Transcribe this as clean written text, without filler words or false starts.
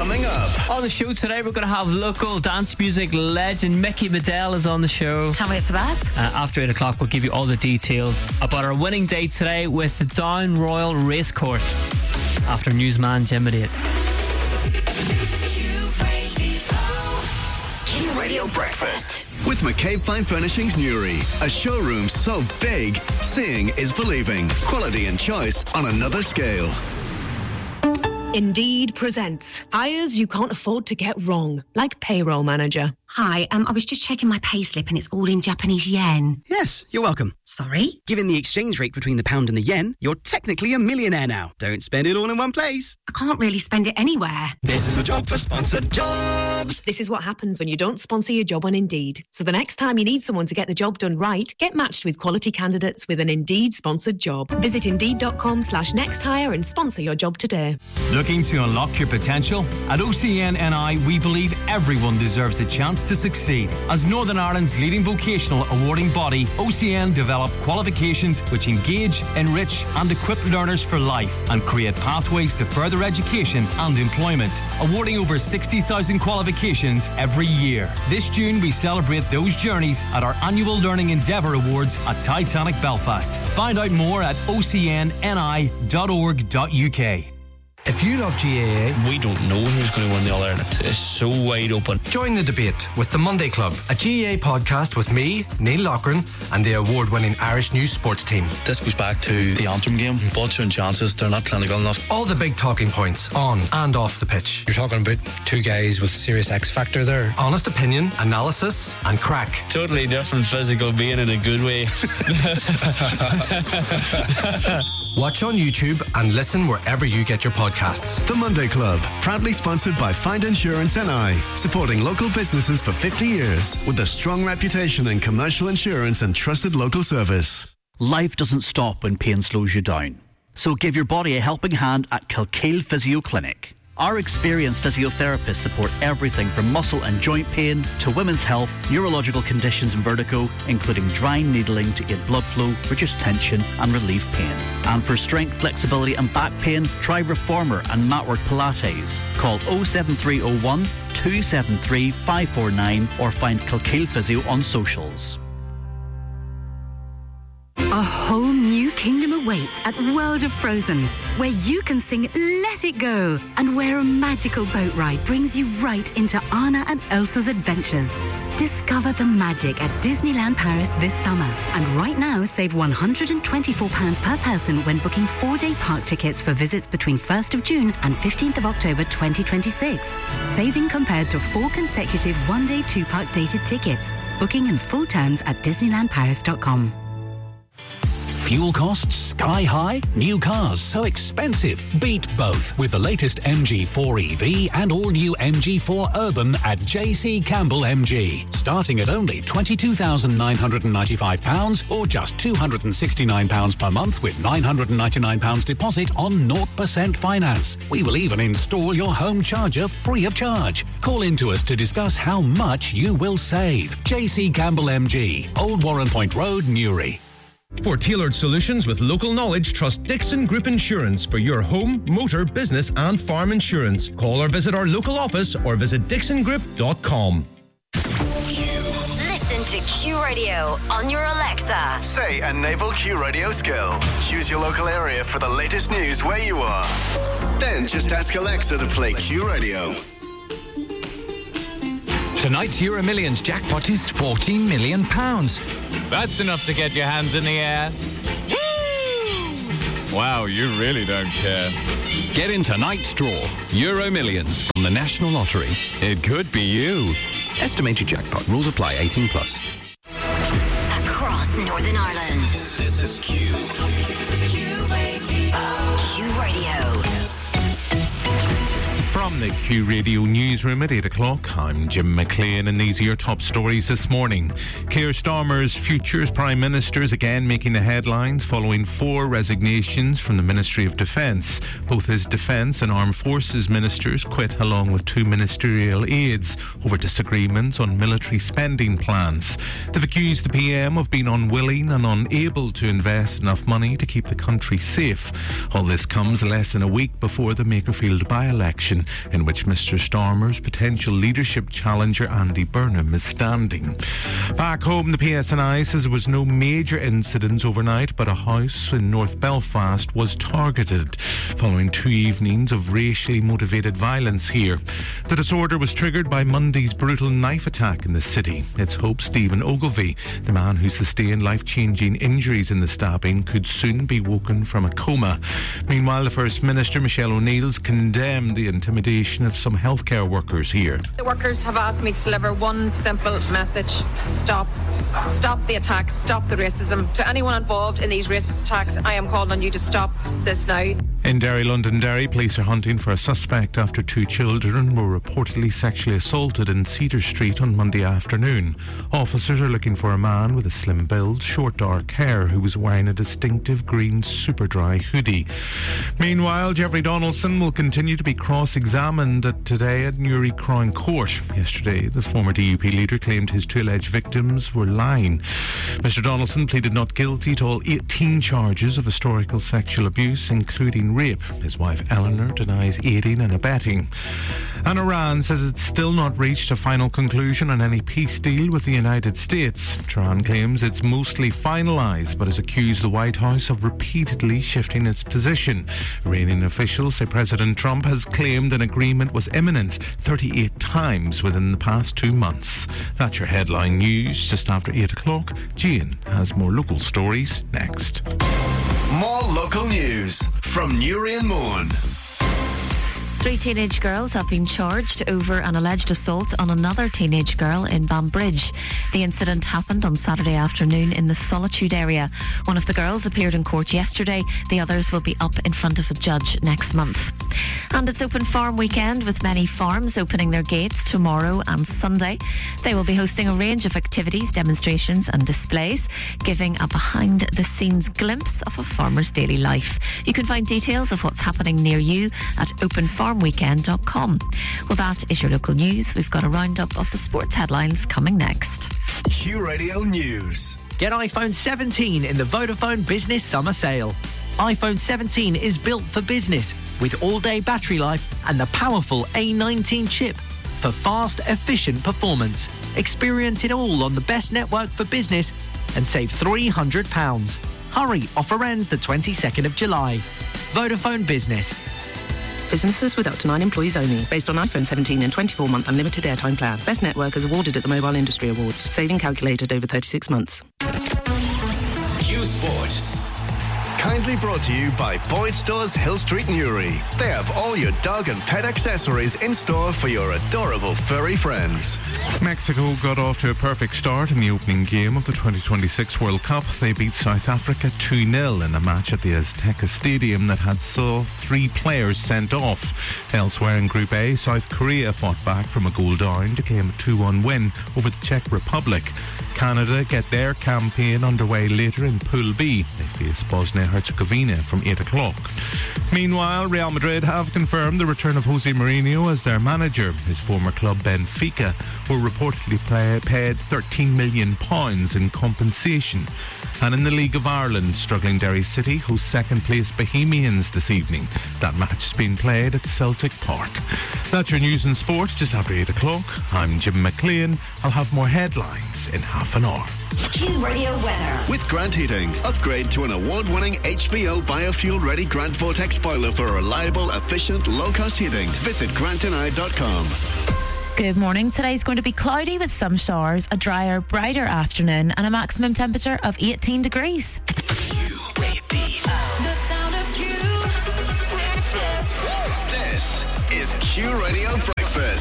coming up. On the show today, we're going to have local dance music legend Mickey Medell is on the show. Can't wait for that. After 8 o'clock, we'll give you all the details about our winning day today with the Down Royal Racecourse. After newsman Jim Idiot. Q Radio Breakfast with McCabe Fine Furnishings Newry. A showroom so big, seeing is believing. Quality and choice on another scale. Indeed presents hires you can't afford to get wrong, like payroll manager. Hi, I was just checking my payslip and it's all in Japanese yen. Yes, you're welcome. Sorry? Given the exchange rate between the pound and the yen, you're technically a millionaire now. Don't spend it all in one place. I can't really spend it anywhere. This is a job for sponsored jobs. This is what happens when you don't sponsor your job on Indeed. So the next time you need someone to get the job done right, get matched with quality candidates with an Indeed sponsored job. Visit Indeed.com/nexthire and sponsor your job today. Looking to unlock your potential? At OCN NI, we believe everyone deserves the chance to succeed. As Northern Ireland's leading vocational awarding body, OCN develop qualifications which engage, enrich and equip learners for life and create pathways to further education and employment, awarding over 60,000 qualifications every year. This June we celebrate those journeys at our annual Learning Endeavour Awards at Titanic Belfast. Find out more at ocnni.org.uk. If you love GAA, we don't know who's going to win the All-Ireland. It's so wide open. Join the debate with The Monday Club, a GAA podcast with me, Neil Loughran, and the award-winning Irish News sports team. This goes back to the Antrim game. Butcher and chances, they're not clinical enough. All the big talking points on and off the pitch. You're talking about two guys with serious X factor there. Honest opinion, analysis, and crack. Totally different physical being in a good way. Watch on YouTube and listen wherever you get your podcasts. The Monday Club, proudly sponsored by Find Insurance NI, supporting local businesses for 50 years with a strong reputation in commercial insurance and trusted local service. Life doesn't stop when pain slows you down. So give your body a helping hand at Kilkeel Physio Clinic. Our experienced physiotherapists support everything from muscle and joint pain to women's health, neurological conditions and vertigo, including dry needling to aid blood flow, reduce tension and relieve pain. And for strength, flexibility and back pain, try Reformer and Matwork Pilates. Call 07301 273 549 or find Kilkeel Physio on socials. A whole new kingdom awaits at World of Frozen, where you can sing Let It Go, and where a magical boat ride brings you right into Anna and Elsa's adventures. Discover the magic at Disneyland Paris this summer. And right now, save £124 per person when booking 4-day park tickets for visits between 1st of June and 15th of October 2026. Saving compared to 4 consecutive 1-day 2-park dated tickets. Booking and full terms at DisneylandParis.com. Fuel costs sky high? New cars so expensive? Beat both with the latest MG4 EV and all-new MG4 Urban at JC Campbell MG. Starting at only £22,995 or just £269 per month with £999 deposit on 0% finance. We will even install your home charger free of charge. Call in to us to discuss how much you will save. JC Campbell MG, Old Warren Point Road, Newry. For tailored solutions with local knowledge, trust Dixon Group Insurance for your home, motor, business and farm insurance. Call or visit our local office or visit dixongroup.com. Listen to Q Radio on your Alexa. Say a naval Q Radio skill. Choose your local area for the latest news where you are. Then just ask Alexa to play Q Radio. Tonight's Euro Millions jackpot is £14 million. That's enough to get your hands in the air. Woo! Wow, you really don't care. Get in tonight's draw. Euro Millions from the National Lottery. It could be you. Estimated jackpot. Rules apply. 18 plus. Across Northern Ireland. This is Q. Q Radio. Q Radio. From the Q Radio newsroom at 8 o'clock, I'm Jim McLean and these are your top stories this morning. Keir Starmer's future Prime Minister is again making the headlines following 4 resignations from the Ministry of Defence. Both his Defence and Armed Forces ministers quit along with 2 ministerial aides over disagreements on military spending plans. They've accused the PM of being unwilling and unable to invest enough money to keep the country safe. All this comes less than a week before the Makerfield by-election. in which Mr Starmer's potential leadership challenger Andy Burnham is standing. Back home, the PSNI says there was no major incidents overnight, but a house in North Belfast was targeted following 2 evenings of racially motivated violence here. The disorder was triggered by Monday's brutal knife attack in the city. It's hoped Stephen Ogilvie, the man who sustained life-changing injuries in the stabbing, could soon be woken from a coma. Meanwhile, the First Minister, Michelle O'Neill's condemned the intimidation of some healthcare workers here. The workers have asked me to deliver one simple message: stop. Stop the attacks, stop the racism. To anyone involved in these racist attacks, I am calling on you to stop this now. In Derry, Londonderry, police are hunting for a suspect after 2 children were reportedly sexually assaulted in Cedar Street on Monday afternoon. Officers are looking for a man with a slim build, short dark hair, who was wearing a distinctive green super dry hoodie. Meanwhile, Jeffrey Donaldson will continue to be cross-examined today at Newry Crown Court. Yesterday, the former DUP leader claimed his 2 alleged victims were lying. Mr Donaldson pleaded not guilty to all 18 charges of historical sexual abuse, including rape. His wife Eleanor denies aiding and abetting. And Iran says it's still not reached a final conclusion on any peace deal with the United States. Tehran claims it's mostly finalised, but has accused the White House of repeatedly shifting its position. Iranian officials say President Trump has claimed an agreement was imminent 38 times within the past 2 months. That's your headline news. Just after 8 o'clock, Gian has more local stories next. More local news from Newry and Mourne. 3 teenage girls have been charged over an alleged assault on another teenage girl in Banbridge. The incident happened on Saturday afternoon in the Solitude area. One of the girls appeared in court yesterday. The others will be up in front of a judge next month. And it's Open Farm Weekend, with many farms opening their gates tomorrow and Sunday. They will be hosting a range of activities, demonstrations and displays, giving a behind-the-scenes glimpse of a farmer's daily life. You can find details of what's happening near you at openfarmweekend.com. Well, that is your local news. We've got a roundup of the sports headlines coming next. Q Radio News. Get iPhone 17 in the Vodafone Business Summer Sale. iPhone 17 is built for business with all-day battery life and the powerful A19 chip for fast, efficient performance. Experience it all on the best network for business and save £300. Hurry, offer ends the 22nd of July. Vodafone Business. Businesses with up to 9 employees only. Based on iPhone 17 and 24-month unlimited airtime plan. Best network is awarded at the Mobile Industry Awards. Saving calculated over 36 months. Q Sport. Kindly brought to you by Boyd Stores Hill Street, Newry. They have all your dog and pet accessories in store for your adorable furry friends. Mexico got off to a perfect start in the opening game of the 2026 World Cup. They beat South Africa 2-0 in a match at the Azteca Stadium that had saw 3 players sent off. Elsewhere in Group A, South Korea fought back from a goal down to claim a 2-1 win over the Czech Republic. Canada get their campaign underway later in Pool B. They face Bosnia-Herzegovina from 8 o'clock. Meanwhile, Real Madrid have confirmed the return of Jose Mourinho as their manager. His former club Benfica will reportedly paid £13 million in compensation. And in the League of Ireland, struggling Derry City host second-place Bohemians this evening. That match is being played at Celtic Park. That's your news and sport just after 8 o'clock. I'm Jim McLean. I'll have more headlines in half an hour. Q Radio weather. With Grant Heating, upgrade to an award-winning HVO biofuel-ready Grant Vortex boiler for reliable, efficient, low-cost heating. Visit grantandI.com. Good morning. Today's going to be cloudy with some showers, a drier, brighter afternoon and a maximum temperature of 18 degrees.